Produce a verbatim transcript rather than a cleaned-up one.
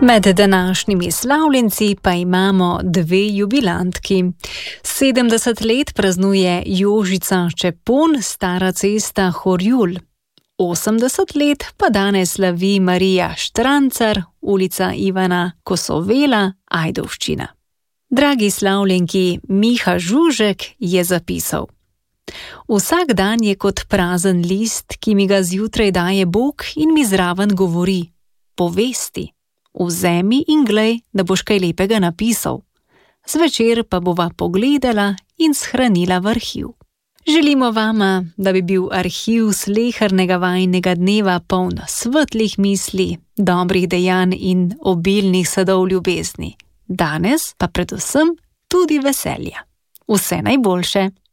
Med današnjimi slavljenci pa imamo dve jubilantki. sedemdeset let praznuje Jožica Čepon, Stara cesta Horjul. osemdeset let pa danes slavi Marija Štrancar, ulica Ivana Kosovela, Ajdovščina. Dragi slavljenki, Miha Žužek je zapisal: Vsak dan je kot prazen list, ki mi ga zjutraj daje Bog in mi zraven govori: povesti, vzemi in glej, da boš kaj lepega napisal. Zvečer pa bova pogledala in shranila v arhiv. Želimo vama, da bi bil arhiv slehernega vajnega dneva poln svetlih misli, dobrih dejanj in obilnih sadov ljubezni. Danes pa predvsem tudi veselja. Vse najboljše!